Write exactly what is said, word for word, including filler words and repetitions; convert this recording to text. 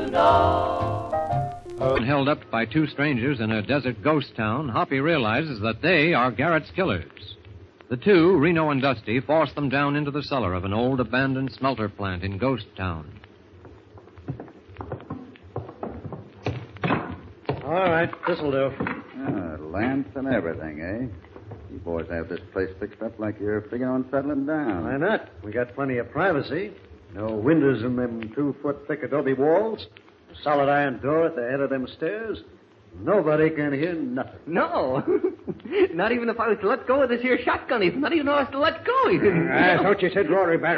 When held up by two strangers in a desert ghost town, Hoppy realizes that they are Garrett's killers. The two, Reno and Dusty, force them down into the cellar of an old abandoned smelter plant in Ghost Town. All right, this'll do. Ah, lamps and everything, eh? You boys have this place fixed up like you're figuring on settling down. Why not? We got plenty of privacy. No windows in them two-foot thick adobe walls. A solid iron door at the head of them stairs. Nobody can hear nothing. No. Not even if I was to let go of this here shotgun. He's not even know I was to let go. That's what you said, Rory Barry.